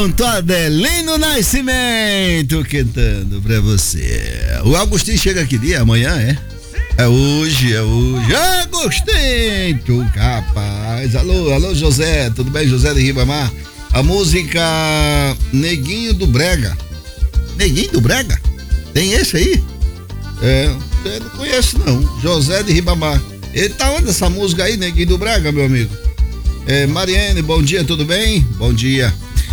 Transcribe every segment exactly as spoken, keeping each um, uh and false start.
Pronto, Adelino Nascimento cantando pra você. O Agostinho chega aqui dia, amanhã, é? É hoje, é hoje. Agostinho, capaz. Alô, alô, José, tudo bem, José de Ribamar? A música Neguinho do Brega. Neguinho do Brega? Tem esse aí? É, eu não conheço não. José de Ribamar. Ele tá onde essa música aí, Neguinho do Brega, meu amigo? É, Mariane, bom dia, tudo bem? Bom dia.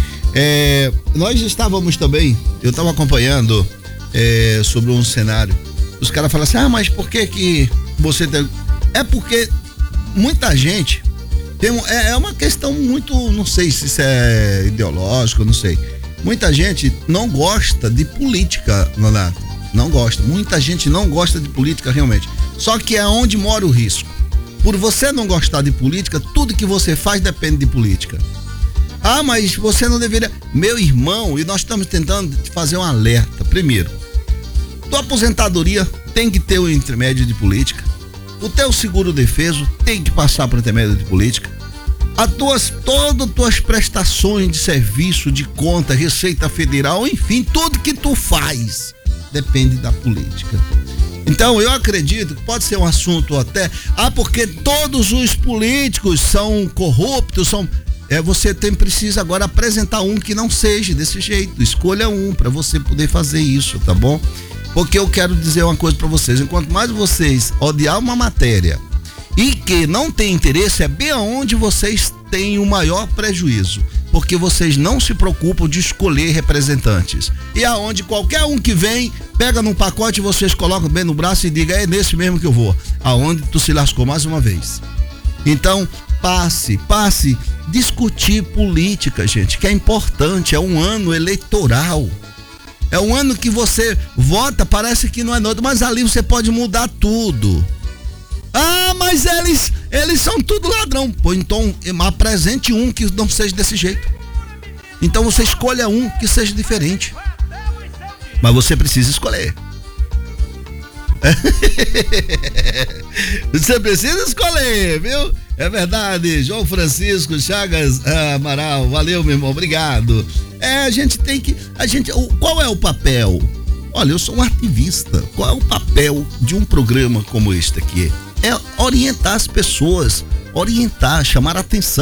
É, nós estávamos também, eu estava acompanhando é, sobre um cenário. Os caras falam assim, ah, mas por que que você tem... É porque muita gente tem, é, é uma questão muito, não sei se isso é ideológico, não sei. Muita gente não gosta de política, Leonardo. Não gosta. Muita gente não gosta de política realmente. Só que é onde mora o risco. Por você não gostar de política, tudo que você faz depende de política. Ah, mas você não deveria... Meu irmão, e nós estamos tentando fazer um alerta. Primeiro, tua aposentadoria tem que ter o intermédio de política. O teu seguro defeso tem que passar por intermédio de política. As tuas, todas as tuas prestações de serviço, de conta, Receita Federal, enfim, tudo que tu faz depende da política. Então eu acredito que pode ser um assunto até, ah, porque todos os políticos são corruptos, são, é, você tem, precisa agora apresentar um que não seja desse jeito, escolha um para você poder fazer isso, tá bom? Porque eu quero dizer uma coisa para vocês, enquanto mais vocês odiar uma matéria e que não tem interesse, é bem aonde vocês têm o maior prejuízo, porque vocês não se preocupam de escolher representantes, e aonde qualquer um que vem, pega num pacote, vocês colocam bem no braço e diga, é nesse mesmo que eu vou, aonde tu se lascou mais uma vez. Então, passe, passe, discutir política, gente, que é importante, é um ano eleitoral. É um ano que você vota, parece que não é nada, mas ali você pode mudar tudo. Ah, mas eles, eles são tudo ladrão. Pô, então apresente um que não seja desse jeito. Então você escolha um que seja diferente. Mas você precisa escolher. Você precisa escolher, viu? É verdade, João Francisco Chagas Amaral, valeu, meu irmão, obrigado. É, a gente tem que, a gente, o, qual é o papel? Olha, eu sou um ativista. Qual é o papel de um programa como este aqui? É orientar as pessoas, orientar, chamar a atenção.